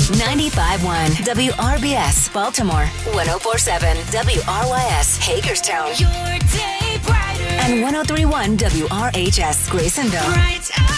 95.1 WRBS, Baltimore. 104.7 WRYS, Hagerstown. Your day brighter. And 103.1 WRHS, Graysonville. Bright